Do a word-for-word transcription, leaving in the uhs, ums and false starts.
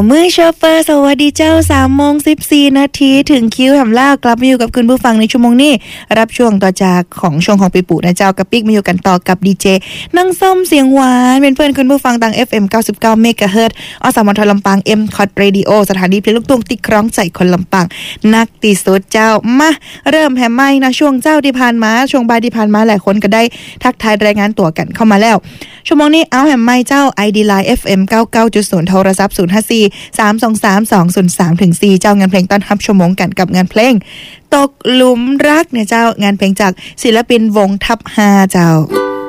มื้อโชเฟอร์สวัสดีเจ้า สามโมงสิบสี่ นาทีถึงคิวหำล่าวกลับมาอยู่กับคุณผู้ฟังในชั่วโมงนี้รับช่วงต่อจากของช่วงของปีปู่นะเจ้ากับปิ๊กมาอยู่กันต่อกับดีเจนั่งส้มเสียงหวานเป็นเพื่อนคุณผู้ฟังทาง เอฟ เอ็ม เก้าสิบเก้า เมกะเฮิรตซ์ อสมทลำปาง M Cot Radio สถานีเพลงลูกทุ่งที่คล้องใจคนลำปางนักตีสุดเจ้ามาเริ่มแห่ไม่นะช่วงเจ้าที่ผ่านมาช่วงบ่ายที่ผ่านมาหลายคนก็ได้ทักทายรายงานตัวกันเข้ามาแล้วชั่วโมงนี้เอาแห่ไม่เจ้า ไอ ดี Line เอฟ เอ็ม เก้าสิบเก้าจุดศูนย์ โทรศัพท์ศูนย์ ห้า สี่ สาม สอง สาม สอง ศูนย์ สาม สี่ เจ้างานเพลงต้อนรับชั่วโมงกันกับงานเพลงตกหลุมรักเนี่ยเจ้างานเพลงจากศิลปินวงทับห้าเจ้า